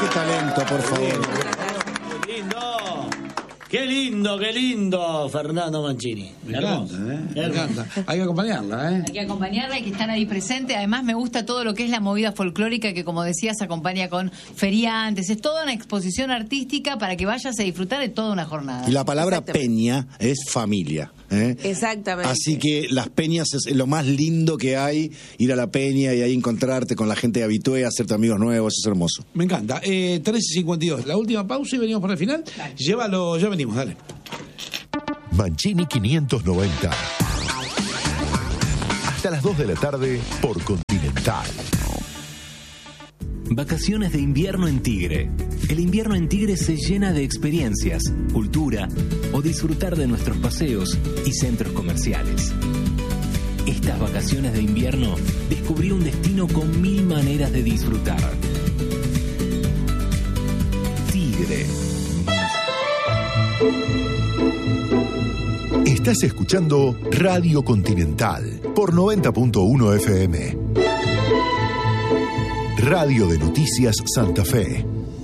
talento, por favor. ¡Qué lindo! ¡Qué lindo, qué lindo! Fernando Mancini. Me encanta, me encanta. Hay que acompañarla, Hay que acompañarla, hay que estar ahí presente. Además me gusta todo lo que es la movida folclórica que, como decías, se acompaña con feriantes. Es toda una exposición artística para que vayas a disfrutar de toda una jornada. Y la palabra peña es familia. Exactamente. Así que las peñas es lo más lindo que hay, ir a la peña y ahí encontrarte con la gente habitué, hacerte amigos nuevos, es hermoso. Me encanta. 13:52, la última pausa y venimos para el final. Dale. Llévalo, ya venimos, dale. Mancini 590. Hasta las 2 de la tarde por Continental. Vacaciones de invierno en Tigre. El invierno en Tigre se llena de experiencias, cultura o disfrutar de nuestros paseos y centros comerciales. Estas vacaciones de invierno descubrí un destino con 1000 maneras de disfrutar. Tigre. Estás escuchando Radio Continental por 90.1 FM. Radio de Noticias Santa Fe.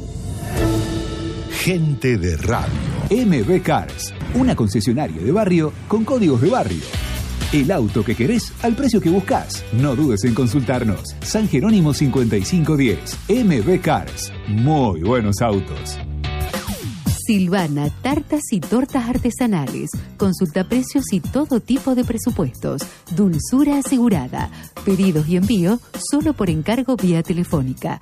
Gente de radio. MB Cars, una concesionaria de barrio con códigos de barrio. El auto que querés al precio que buscas. No dudes en consultarnos. San Jerónimo 5510. MB Cars. Muy buenos autos. Silvana, tartas y tortas artesanales. Consulta precios y todo tipo de presupuestos. Dulzura asegurada. Pedidos y envío solo por encargo vía telefónica.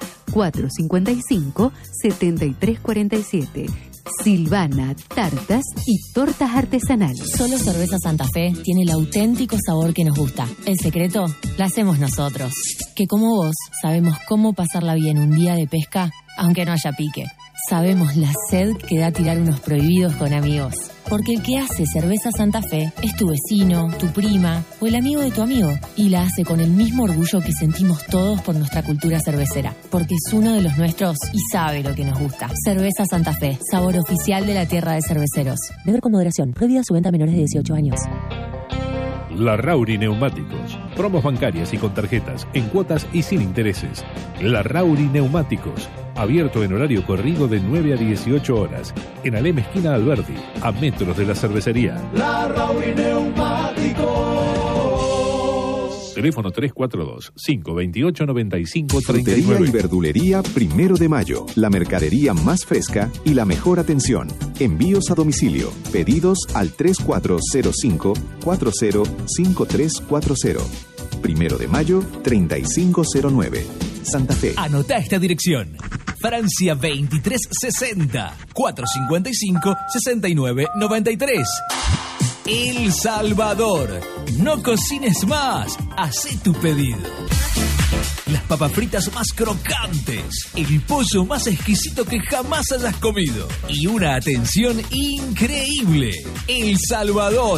455-7347. Silvana, tartas y tortas artesanales. Solo Cerveza Santa Fe tiene el auténtico sabor que nos gusta. El secreto lo hacemos nosotros, que como vos sabemos cómo pasarla bien un día de pesca, aunque no haya pique. Sabemos la sed que da tirar unos prohibidos con amigos. Porque el que hace Cerveza Santa Fe es tu vecino, tu prima o el amigo de tu amigo. Y la hace con el mismo orgullo que sentimos todos por nuestra cultura cervecera. Porque es uno de los nuestros y sabe lo que nos gusta. Cerveza Santa Fe, sabor oficial de la tierra de cerveceros. Beber con moderación. Prohibida su venta a menores de 18 años. Larrauri Neumáticos. Promos bancarias y con tarjetas, en cuotas y sin intereses. Larrauri Neumáticos. Abierto en horario corrido de 9 a 18 horas. En Alem esquina Alberdi, a metros de la cervecería. Larrauri Neumáticos. Teléfono 342-528-9539. Frutería y verdulería 1 de Mayo. La mercadería más fresca y la mejor atención. Envíos a domicilio. Pedidos al 3405-405340. 1 de Mayo, 3509. Santa Fe. Anota esta dirección. Francia 2360 455 6993. El Salvador. No cocines más. Hacé tu pedido. Las papas fritas más crocantes. El pollo más exquisito que jamás hayas comido. Y una atención increíble. El Salvador.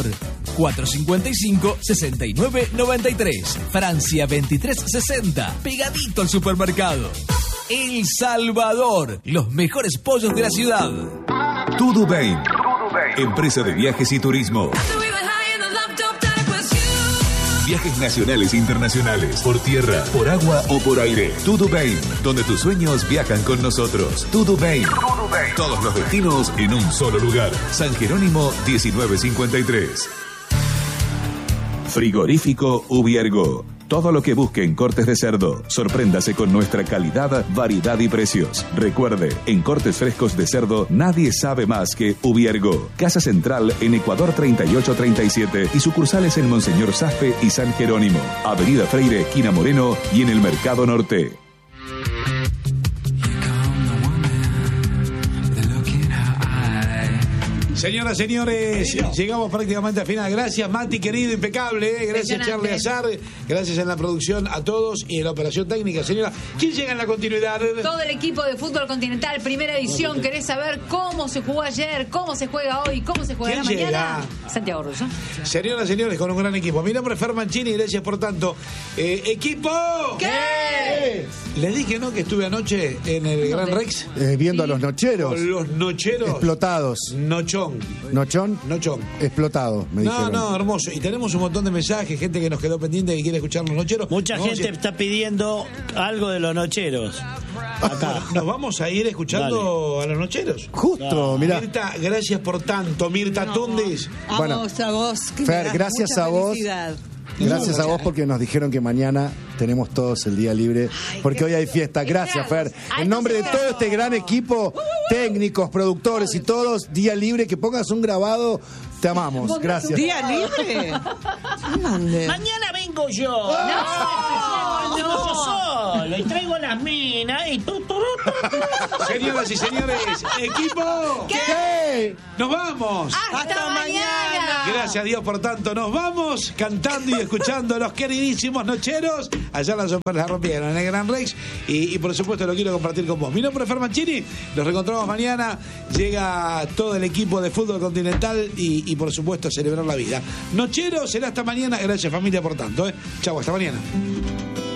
455-6993. Francia 2360. Pegadito al supermercado. El Salvador. Los mejores pollos de la ciudad. Tudubain. Empresa de viajes y turismo. Viajes nacionales e internacionales, por tierra, por agua o por aire. Tudubain, donde tus sueños viajan con nosotros. Tudubain. Todos los destinos en un solo lugar. San Jerónimo 1953. Frigorífico Ubiergo. Todo lo que busque en cortes de cerdo. Sorpréndase con nuestra calidad, variedad y precios. Recuerde, en cortes frescos de cerdo, nadie sabe más que Ubiergo. Casa Central en Ecuador 3837 y sucursales en Monseñor Saspe y San Jerónimo. Avenida Freire, esquina Moreno y en el Mercado Norte. Señoras, señores, llegamos prácticamente al final. Gracias, Mati, querido, impecable. Gracias, Charlie Azar. Gracias en la producción a todos y en la operación técnica. Señora, ¿quién llega en la continuidad? Todo el equipo de Fútbol Continental, primera edición. ¿Querés saber cómo se jugó ayer, cómo se juega hoy, cómo se jugará mañana? Santiago Russo. Señoras, señores, con un gran equipo. Mi nombre es Fer Mancini, gracias por tanto. ¿Equipo? ¿Qué? Les dije, ¿no?, que estuve anoche en el Gran Rex. Viendo a los nocheros. Con los nocheros. Explotados. Nochón. ¿Nochón? Nochón. Explotado, me dijeron. No, hermoso. Y tenemos un montón de mensajes, gente que nos quedó pendiente que quiere escuchar los nocheros. Mucha gente está pidiendo algo de los nocheros. Acá. Nos vamos a ir escuchando a los nocheros. Justo, mirá. Mirta, gracias por tanto. Mirta Tundes. Bueno, a vos. Que Fer, me das gracias mucha a vos. felicidad. Gracias a vos porque nos dijeron que mañana tenemos todos el día libre, porque hoy hay fiesta. Gracias, Fer. En nombre de todo este gran equipo, técnicos, productores y todos, día libre, que pongas un grabado. Te amamos. Gracias. ¿Día libre? ¿Dónde? Mañana vengo yo. No, yo solo. Y traigo las minas y Señoras y señores, equipo. ¿Qué? Nos vamos. Hasta mañana. Gracias a Dios por tanto. Nos vamos cantando y escuchando a los queridísimos nocheros. Allá las sopas la rompieron en el Gran Rex. Y por supuesto lo quiero compartir con vos. Mi nombre es Fer Mancini. Nos reencontramos mañana. Llega todo el equipo de Fútbol Continental y por supuesto a celebrar la vida. Nocheros, será hasta mañana. Gracias familia por tanto. Chau, hasta mañana.